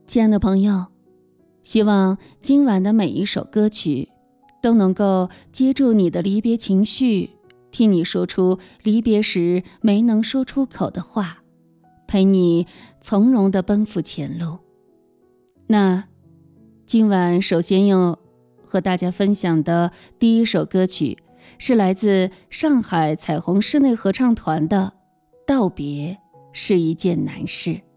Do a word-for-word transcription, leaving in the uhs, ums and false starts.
亲爱的朋友，希望今晚的每一首歌曲都能够接住你的离别情绪，替你说出离别时没能说出口的话，陪你从容地奔赴前路。那今晚首先要和大家分享的第一首歌曲是来自上海彩虹室内合唱团的《道别是一件难事》。